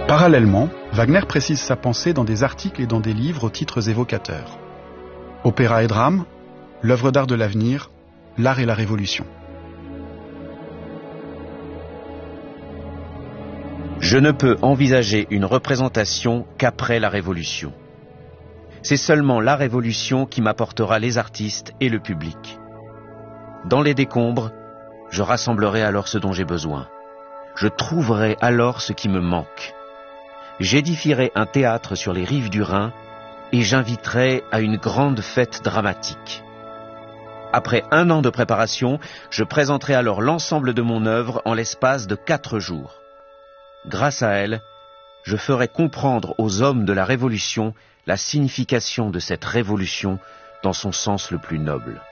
Parallèlement, Wagner précise sa pensée dans des articles et dans des livres aux titres évocateurs. Opéra et drame, l'œuvre d'art de l'avenir, l'art et la révolution. Je ne peux envisager une représentation qu'après la Révolution. C'est seulement la Révolution qui m'apportera les artistes et le public. Dans les décombres, je rassemblerai alors ce dont j'ai besoin. Je trouverai alors ce qui me manque. J'édifierai un théâtre sur les rives du Rhin et j'inviterai à une grande fête dramatique. Après 1 an de préparation, je présenterai alors l'ensemble de mon œuvre en l'espace de 4 jours. Grâce à elle, je ferai comprendre aux hommes de la Révolution la signification de cette révolution dans son sens le plus noble.